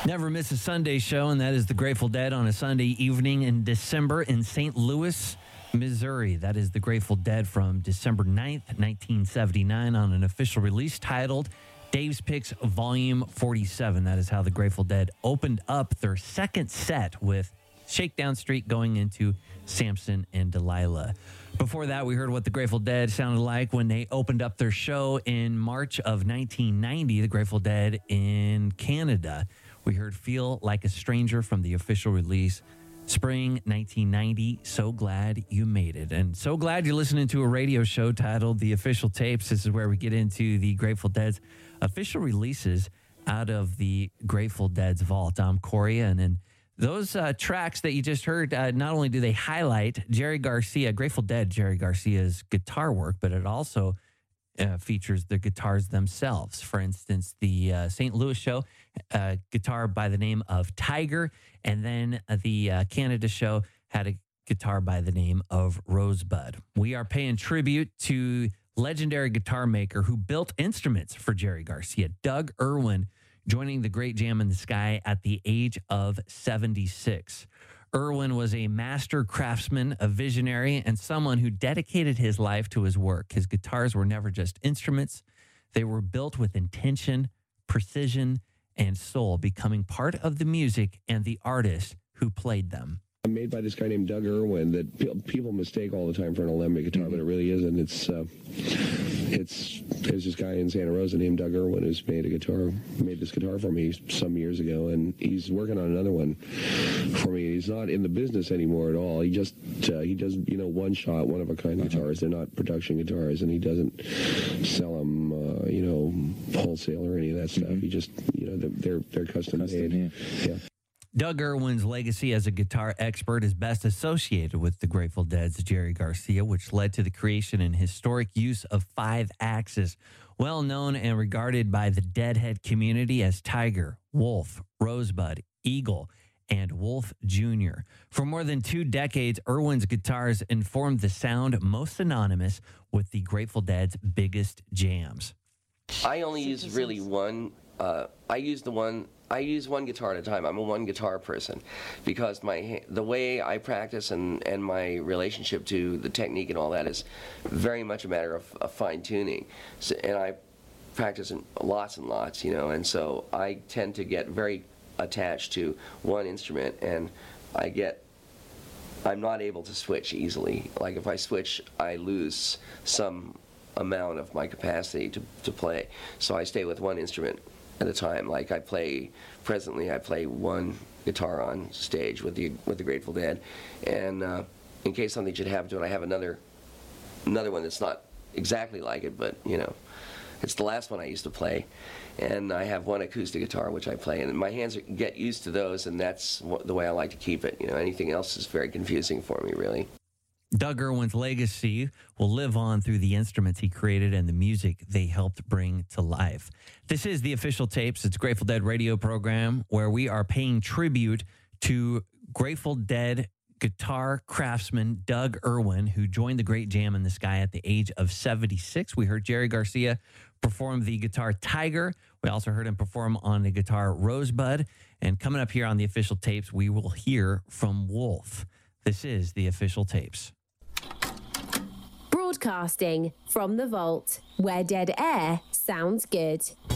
Never miss a Sunday show, and that is the Grateful Dead on a Sunday evening in December in St. Louis, Missouri. That is the Grateful Dead from December 9th, 1979, on an official release titled Dave's Picks Volume 47. That is how the Grateful Dead opened up their second set with Shakedown Street going into Samson and Delilah. Before that, we heard what the Grateful Dead sounded like when they opened up their show in March of 1990, the Grateful Dead in Canada. We heard Feel Like a Stranger from the official release, spring 1990. So glad you made it. And so glad you're listening to a radio show titled The Official Tapes. This is where we get into the Grateful Dead's official releases out of the Grateful Dead's vault. I'm Corey, and those tracks that you just heard, not only do they highlight Jerry Garcia, Grateful Dead, Jerry Garcia's guitar work, but it also features the guitars themselves. For instance, the St. Louis show, guitar by the name of Tiger, and then the Canada show had a guitar by the name of Rosebud. We are paying tribute to legendary guitar maker who built instruments for Jerry Garcia, Doug Irwin, joining the Great Jam in the Sky at the age of 76. Irwin was a master craftsman, a visionary, and someone who dedicated his life to his work. His guitars were never just instruments. They were built with intention, precision, and soul, becoming part of the music and the artist who played them. Made by this guy named Doug Irwin that people mistake all the time for an alembic guitar, but it really isn't. There's this guy in Santa Rosa named Doug Irwin who's made this guitar for me some years ago, and he's working on another one for me. He's not in the business anymore at all. He does one shot, one of a kind guitars. They're not production guitars, and he doesn't sell them wholesale or any of that stuff. He just they're custom made. Yeah. Doug Irwin's legacy as a guitar expert is best associated with the Grateful Dead's Jerry Garcia, which led to the creation and historic use of 5-axis, well known and regarded by the Deadhead community as Tiger, Wolf, Rosebud, Eagle, and Wolf Jr. For more than 2 decades, Irwin's guitars informed the sound most synonymous with the Grateful Dead's biggest jams. I only use really one. I use one guitar at a time. I'm a one guitar person because the way I practice and my relationship to the technique and all that is very much a matter of fine tuning. And I practice in lots and lots, and so I tend to get very attached to one instrument, and I'm not able to switch easily. Like if I switch, I lose some amount of my capacity to play. So I stay with one instrument at a time. Like presently I play one guitar on stage with the Grateful Dead, and in case something should happen to it, I have another one that's not exactly like it, but it's the last one I used to play, and I have one acoustic guitar which I play, and my hands get used to those, and that's the way I like to keep it. Anything else is very confusing for me, really. Doug Irwin's legacy will live on through the instruments he created and the music they helped bring to life. This is The Official Tapes. It's a Grateful Dead radio program where we are paying tribute to Grateful Dead guitar craftsman Doug Irwin, who joined the Great Jam in the Sky at the age of 76. We heard Jerry Garcia perform the guitar Tiger. We also heard him perform on the guitar Rosebud. And coming up here on The Official Tapes, we will hear from Wolf. This is The Official Tapes. Broadcasting from the vault, where dead air sounds good.